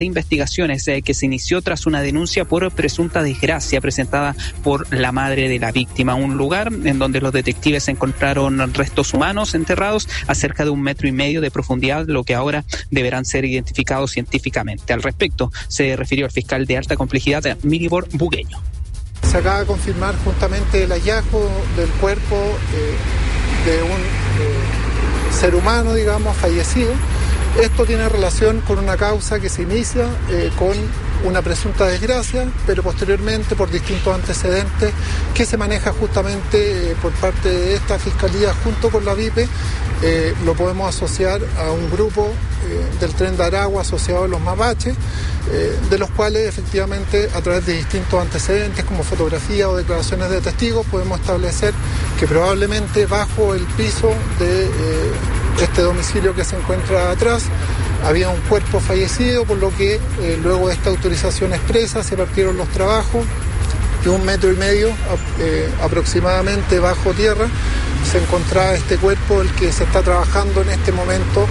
investigaciones que se inició tras una denuncia por presunta desgracia presentada por la madre de la víctima. Un lugar en donde los detectives encontraron restos humanos enterrados a cerca de 1,5 metros de profundidad, lo que ahora deberán ser identificados científicamente. Al respecto se refirió el fiscal de alta complejidad Milibor Bugueño. Se acaba de confirmar justamente el hallazgo del cuerpo de un ser humano, digamos, fallecido. Esto tiene relación con una causa que se inicia con una presunta desgracia, pero posteriormente por distintos antecedentes que se maneja justamente por parte de esta Fiscalía junto con la VIPE, lo podemos asociar a un grupo del Tren de Aragua asociado a los mapaches, de los cuales efectivamente a través de distintos antecedentes como fotografías o declaraciones de testigos podemos establecer que probablemente bajo el piso de este domicilio que se encuentra atrás había un cuerpo fallecido, por lo que luego de esta autorización expresa se partieron los trabajos y 1,5 metros aproximadamente bajo tierra se encontraba este cuerpo, el que se está trabajando en este momento.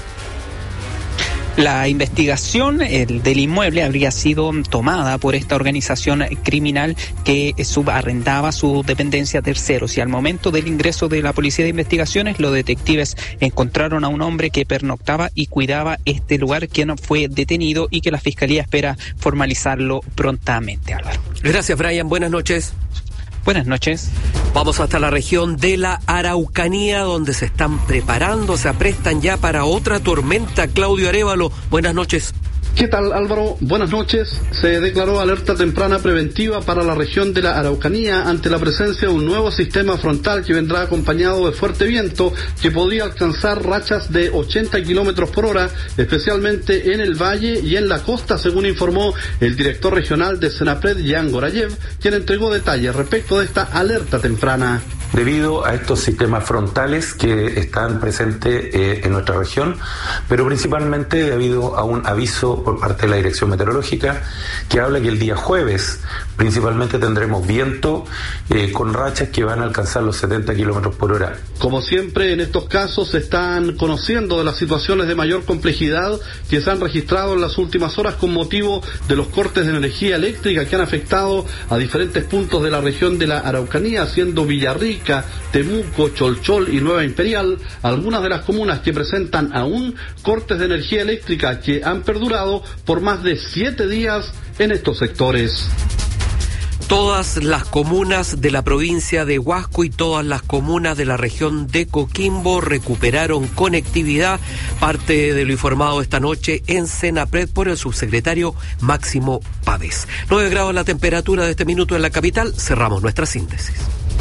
La investigación del inmueble habría sido tomada por esta organización criminal que subarrendaba su dependencia a terceros, y al momento del ingreso de la Policía de Investigaciones, los detectives encontraron a un hombre que pernoctaba y cuidaba este lugar, quien fue detenido y que la Fiscalía espera formalizarlo prontamente. Álvaro. Gracias, Brian. Buenas noches. Buenas noches. Vamos hasta la región de la Araucanía, donde se están preparando, se aprestan ya para otra tormenta. Claudio Arévalo, buenas noches. ¿Qué tal, Álvaro? Buenas noches. Se declaró alerta temprana preventiva para la región de la Araucanía ante la presencia de un nuevo sistema frontal que vendrá acompañado de fuerte viento que podría alcanzar rachas de 80 kilómetros por hora, especialmente en el valle y en la costa, según informó el director regional de Senapred, Jan Gorayev, quien entregó detalles respecto de esta alerta temprana. Debido a estos sistemas frontales que están presentes en nuestra región, pero principalmente debido a un aviso por parte de la Dirección Meteorológica que habla que el día jueves principalmente tendremos viento con rachas que van a alcanzar los 70 kilómetros por hora. Como siempre, en estos casos se están conociendo de las situaciones de mayor complejidad que se han registrado en las últimas horas con motivo de los cortes de energía eléctrica que han afectado a diferentes puntos de la región de la Araucanía, siendo Villarrica, Temuco, Cholchol y Nueva Imperial algunas de las comunas que presentan aún cortes de energía eléctrica que han perdurado por más de 7 días en estos sectores. Todas las comunas de la provincia de Huasco y todas las comunas de la región de Coquimbo recuperaron conectividad, parte de lo informado esta noche en Senapred por el subsecretario Máximo Pávez. 9 grados la temperatura de este minuto en la capital. Cerramos nuestra síntesis.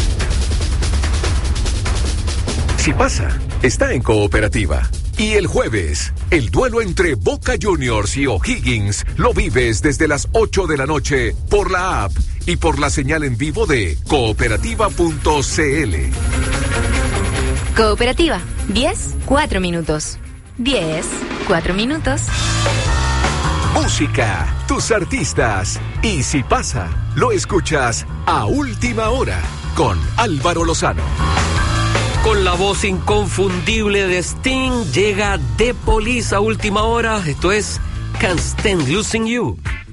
Si pasa, está en Cooperativa. Y el jueves, el duelo entre Boca Juniors y O'Higgins lo vives desde las 8 de la noche por la app y por la señal en vivo de cooperativa.cl. Cooperativa, 10, 4 minutos. 10, 4 minutos. Música, tus artistas. Y si pasa, lo escuchas a última hora con Álvaro Lozano. Con la voz inconfundible de Sting llega The Police a última hora. Esto es Can't Stand Losing You.